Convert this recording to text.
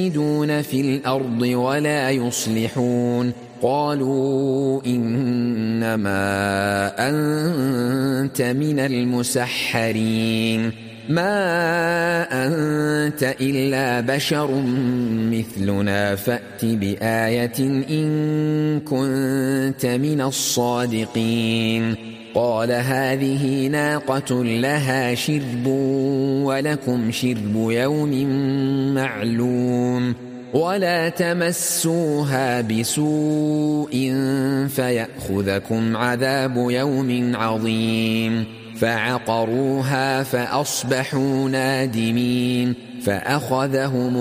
يفسدون في الأرض ولا يصلحون قالوا إنما أنت من المسحرين ما أنت إلا بشر مثلنا فأت بآية إن كنت من الصادقين قال هذه ناقة لها شرب ولكم شرب يوم معلوم ولا تمسوها بسوء فيأخذكم عذاب يوم عظيم فعقروها فأصبحوا نادمين فأخذهم